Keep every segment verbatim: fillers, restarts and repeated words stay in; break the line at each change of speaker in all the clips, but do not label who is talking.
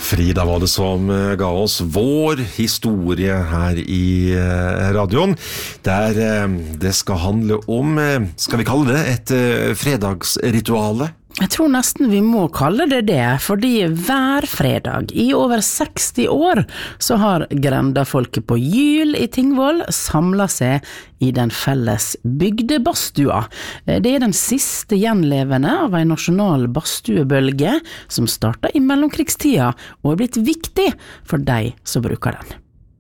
Frida var det som ga oss vår historie her i radioen, der det skal handle om, skal vi kalle det, et fredagsrituale?
Jeg tror nesten vi må kalle det det, fordi hver fredag i over seksti år så har grendafolket på Gyl i Tingvoll samlet seg i den felles bygdebastua. Det er den siste gjenlevende av en nasjonal bastuebølge som startet i mellomkrigstida og er blitt viktig for de som bruker den.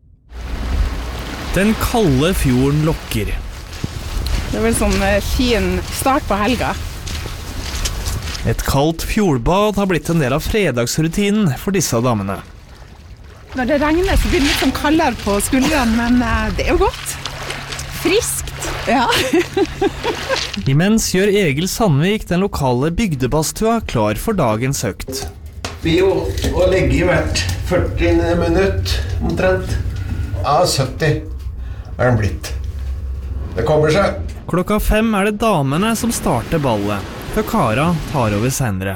Den kalde fjorden lokker.
Det er vel sånn fin start på helga.
Et kaldt fjordbad har blitt en del av fredagsrutinen for disse damene.
Når det regner så blir det litt sånn kaldere på skuldrene, men det er jo godt. Friskt. Ja.
Imens gjør Egil Sandvik den lokale bygdebastua klar for dagens økt.
Vi jo å legge i hvert førti minutt omtrent. Ja, sytti er den blitt. Det kommer seg.
Klokka fem er det damene som starter ballet. For Kara tar over senere.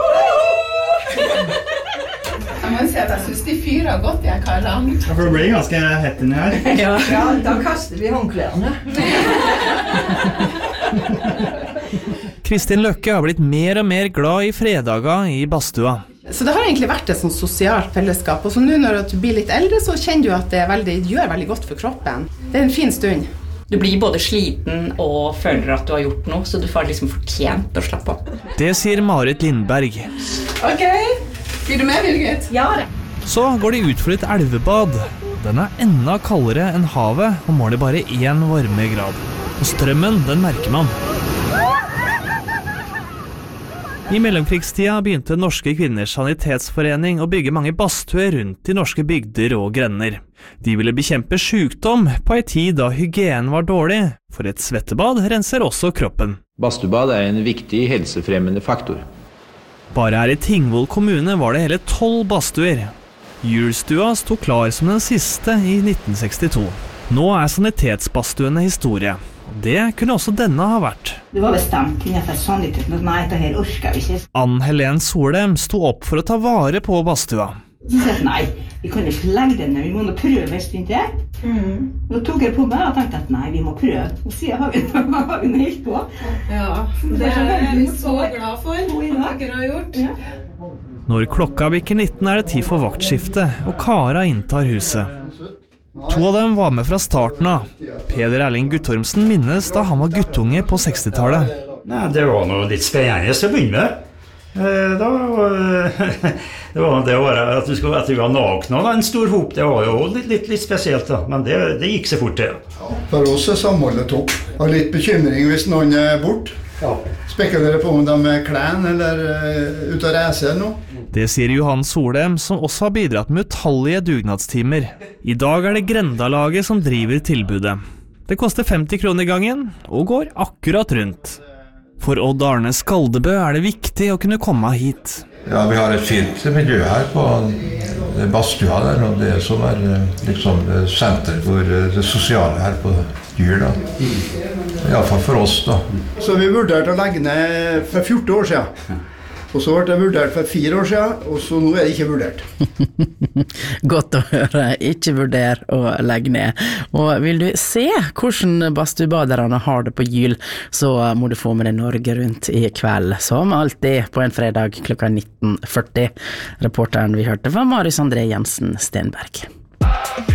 Jeg må si at jeg synes de fyrer godt, jeg, Kara.
Ja, for det blir ganske hett inni her.
Ja, ja, da kaster vi håndklærne.
Kristin Løkke har blitt mer og mer glad i fredaga i bastua.
Så det har egentlig vært et sånn sosialt fellesskap, og så nå når du blir litt eldre, så kjenner du at det, veldig, det gjør veldig godt for kroppen. Det er en fin stund.
Du blir både sliten og føler at du har gjort noe, så du får liksom fortjent å slappe av.
Det sier Marit Lindberg.
Ok, blir du med, Birgit?
Ja, det.
Så går de ut for et elvebad. Den er enda kaldere enn havet, og måler bare én varmegrad. Og strømmen, den merker man. I mellomkrigstida begynte Norske Kvinners Sanitetsforening å bygge mange badstuer rundt i norske bygder og grender. De ville bekjempe sykdom på en tid da hygienen var dårlig, for et svettebad renser også kroppen.
Badstubad er en viktig helsefremmende faktor.
Bare her i Tingvoll kommune var det hele tolv badstuer. Julstua sto klar som den siste i nitten sekstito. Nå er sanitetsbadstuene historie. Det kunne også denne ha vært.
Det var bestemt innenfor saniteten at nei, det her orker vi ikke.
Ann Helen Solem sto opp for å ta vare på badstua.
Så sa jeg nei, vi kan ikke legge den ned, vi må nå prøve en stund til. Mm. Da tok jeg på meg og tenkte at nei, vi må prøve. Og siden har vi, har vi helt på.
Ja, det er vi så glad for hva dere har gjort. Ja.
Når klokka bikker nitten er det tid for vaktskifte, og Kara inntar huset. To av dem var med fra starten av. Peder Erling Guttormsen minnes da han var guttunge på sekstitallet.
Nei, det var noe litt spennende å begynne med. Da, det var det var at du skulle at du var nakne og en stor hop, det var jo litt, litt, litt spesielt da, men det, det gikk så fort det.
Ja, for oss er samholdet topp. Og litt bekymring hvis noen er bort. Ja. Spekker dere på om de er klen eller uh, ut av reise nå?
Det sier Johan Solem, som også har bidratt med utallige dugnadstimer. I dag er det Grendalaget som driver tilbudet. Det koster femti kroner i gangen, og går akkurat rundt. For Odd Arne Skaldebø er det viktig å kunne komme hit.
Ja, vi har et fint miljø her på badstua der, og det som er liksom senter for det sosiale her på Gyl da. I alle fall for oss da.
Så vi vurderte å legge ned for fjorten år siden. Og så ble det vurdert for fire år siden, og så nå er det ikke vurdert.
Godt å høre, ikke vurder å legge ned. Og vil du se hvordan badstuebaderne har det på Gyl, så må du få med deg Norge rundt i kveld, som alltid på en fredag klokka nitten førti. Reporteren vi hørte var Marius André Jensen Stenberg.